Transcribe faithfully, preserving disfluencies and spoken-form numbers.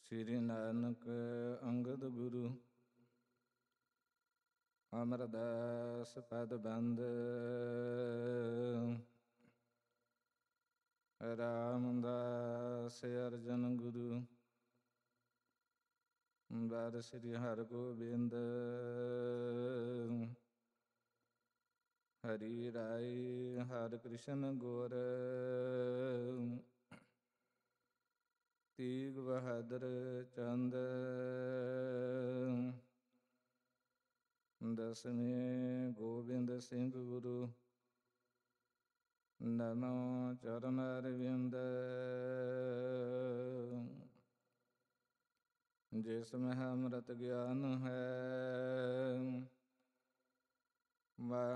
ਸ੍ਰੀ ਨਾਨਕ ਅੰਗਦ ਗੁਰੂ ਅਮਰਦਾਸ ਪਦ ਬੰਦ। ਰਾਮਦਾਸ ਅਰਜਨ ਗੁਰੂ ਬਰ ਸ੍ਰੀ ਹਰਗੋਬਿੰਦ। ਹਰੀ ਰਾਇ ਹਰਿ ਕ੍ਰਿਸ਼ਨ ਗੁਰ ਤੀਗ ਬਹਾਦਰ ਚੰਦ। ਦਸਵੇਂ ਗੋਬਿੰਦ ਸਿੰਘ ਗੁਰੂ ਨਮੋ ਚਰਨ ਅਰਵਿੰਦ। ਜਿਸ ਮਹਿ ਅੰਮ੍ਰਿਤ ਗਿਆਨ ਹੈ